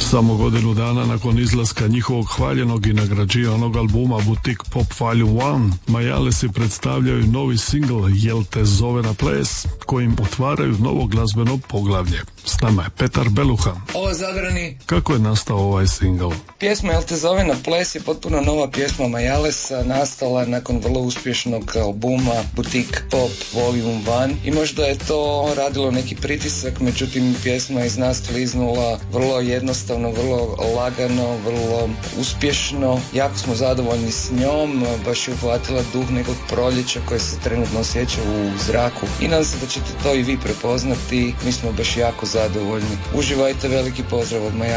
Samo godinu dana nakon izlaska njihovog hvaljenog i nagrađivanog albuma Boutique Pop Volume 1, Majalesi predstavljaju novi singl Jel te zove na ples, kojim otvaraju novo glazbeno poglavlje. S nama je Petar Beluha. Ovo Zadrani. Kako je nastao ovaj singl? Pjesma Jel te zove na ples je potpuno nova pjesma Majalesa, nastala nakon vrlo uspješnog albuma Boutique Pop Volume 1 i možda je to radilo neki pritisak, međutim pjesma je iz nas kliznula vrlo jednostavno, vrlo lagano, vrlo uspješno. Jako smo zadovoljni s njom, baš je uhvatila duh nekog proljeća koje se trenutno osjeća u zraku i nadam se da ćete to i vi prepoznati. Mi smo baš jako zadovoljni. Uživajte, veliki pozdrav od Maja.